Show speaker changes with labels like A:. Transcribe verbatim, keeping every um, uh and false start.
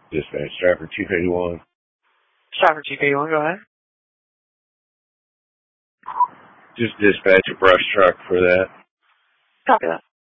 A: Dispatch, Stratford Chief eighty-one.
B: Stratford Chief eighty-one, go ahead.
A: Just dispatch a brush truck for that.
B: Copy that.